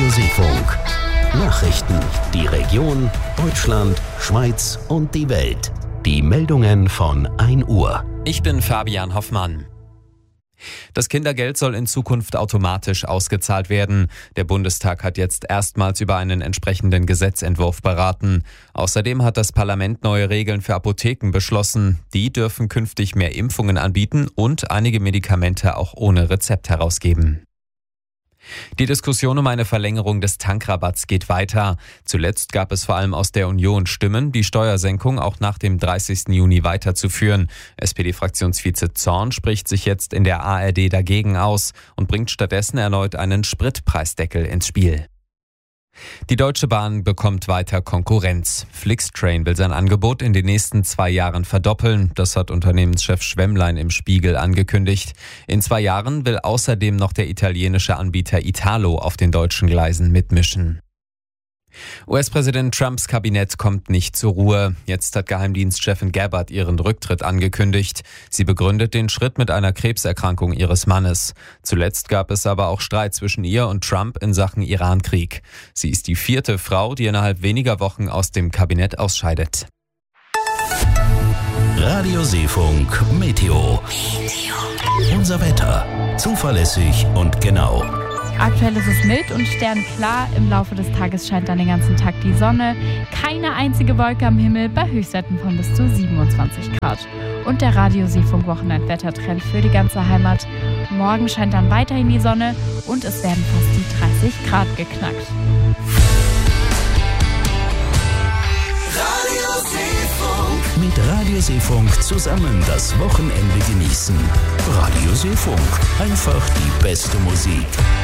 Radio Seefunk. Nachrichten, die Region, Deutschland, Schweiz und die Welt. Die Meldungen von 1 Uhr. Ich bin Fabian Hoffmann. Das Kindergeld soll in Zukunft automatisch ausgezahlt werden. Der Bundestag hat jetzt erstmals über einen entsprechenden Gesetzentwurf beraten. Außerdem hat das Parlament neue Regeln für Apotheken beschlossen. Die dürfen künftig mehr Impfungen anbieten und einige Medikamente auch ohne Rezept herausgeben. Die Diskussion um eine Verlängerung des Tankrabatts geht weiter. Zuletzt gab es vor allem aus der Union Stimmen, die Steuersenkung auch nach dem 30. Juni weiterzuführen. SPD-Fraktionsvize Zorn spricht sich jetzt in der ARD dagegen aus und bringt stattdessen erneut einen Spritpreisdeckel ins Spiel. Die Deutsche Bahn bekommt weiter Konkurrenz. Flixtrain will sein Angebot in den nächsten 2 Jahren verdoppeln. Das hat Unternehmenschef Schwemmlein im Spiegel angekündigt. In 2 Jahren will außerdem noch der italienische Anbieter Italo auf den deutschen Gleisen mitmischen. US-Präsident Trumps Kabinett kommt nicht zur Ruhe. Jetzt hat Geheimdienstchefin Gabbard ihren Rücktritt angekündigt. Sie begründet den Schritt mit einer Krebserkrankung ihres Mannes. Zuletzt gab es aber auch Streit zwischen ihr und Trump in Sachen Irankrieg. Sie ist die 4. Frau, die innerhalb weniger Wochen aus dem Kabinett ausscheidet. Radio Seefunk Meteo. Unser Wetter. Zuverlässig und genau. Aktuell ist es mild und sternklar. Im Laufe des Tages scheint dann den ganzen Tag die Sonne. Keine einzige Wolke am Himmel bei Höchstwerten von bis zu 27 Grad. Und der Radio Seefunk Wochenendwettertrend für die ganze Heimat. Morgen scheint dann weiterhin die Sonne und es werden fast die 30 Grad geknackt. Mit Radio Seefunk zusammen das Wochenende genießen. Radio Seefunk. Einfach die beste Musik.